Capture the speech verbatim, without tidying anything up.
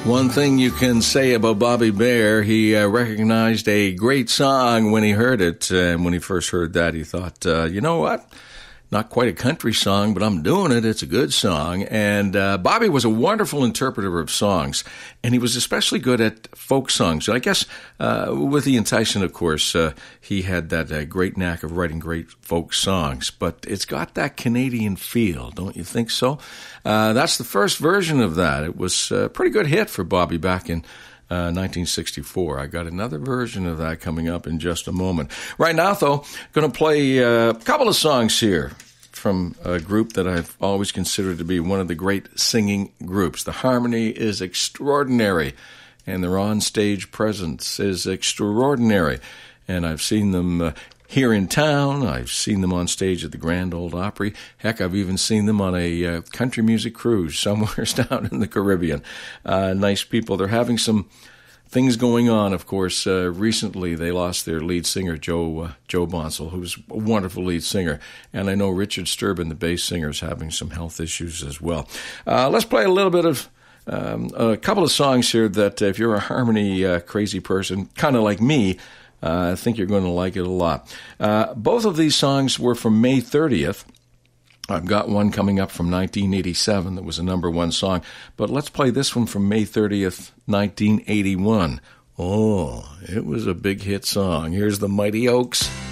One thing you can say about Bobby Bare, he uh, recognized a great song when he heard it. And when he first heard that, he thought, uh, you know what? Not quite a country song, but I'm doing it. It's a good song. And uh, Bobby was a wonderful interpreter of songs, and he was especially good at folk songs. And I guess uh, with Ian Tyson, of course, uh, he had that uh, great knack of writing great folk songs. But it's got that Canadian feel, don't you think so? Uh, that's the first version of that. It was a pretty good hit for Bobby back in Uh, nineteen sixty-four. I got another version of that coming up in just a moment. Right now, though, going to play a couple of songs here from a group that I've always considered to be one of the great singing groups. The harmony is extraordinary, and their on-stage presence is extraordinary. And I've seen them uh, here in town. I've seen them on stage at the Grand Ole Opry. Heck, I've even seen them on a uh, country music cruise somewhere down in the Caribbean. Uh, nice people. They're having some things going on, of course. Uh, recently, they lost their lead singer, Joe uh, Joe Bonsall, who's a wonderful lead singer. And I know Richard Sturban, the bass singer, is having some health issues as well. Uh, let's play a little bit of um, a couple of songs here that, uh, if you're a harmony uh, crazy person, kind of like me, Uh, I think you're going to like it a lot. Uh, both of these songs were from May thirtieth. I've got one coming up from nineteen eighty-seven that was a number one song. But let's play this one from May thirtieth, nineteen eighty-one. Oh, it was a big hit song. Here's the Mighty Oaks.